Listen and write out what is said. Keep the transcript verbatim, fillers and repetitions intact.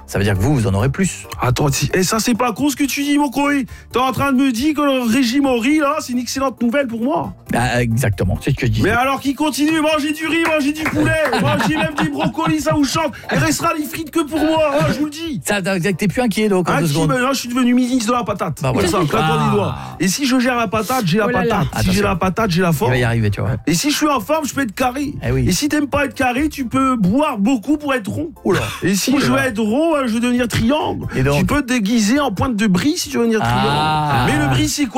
Ça veut dire que vous, vous en aurez plus. Attends, si... et ça c'est pas con ce que tu dis, mon Koé. T'es en train de me dire que le régime au riz, là, c'est une excellente nouvelle pour moi. Ah, exactement, c'est ce que je dis. Mais alors qu'il continue, manger du riz, manger du poulet, manger même des brocolis, ça vous chante. Il restera les frites que pour moi, hein, je vous le dis. Ça, t'es plus inquiet, donc, en ah, deux qui, secondes. ben là, je suis devenu ministre de la patate. Bah, voilà. C'est ça, claquant des doigts. Et si je gère la patate, j'ai la Oh là là. patate. Si Attention. j'ai la patate, j'ai la forme. Il va y arriver, tu vois. Et si je suis en forme, je peux être carré. Eh oui. Et si t'aimes pas être carré, tu peux boire beaucoup pour être rond. Oula. Et si Oula. je veux être rond, je veux devenir triangle. Et donc Tu peux te déguiser en pointe de brie si tu veux devenir triangle. Ah. Mais le brie, c'est quoi?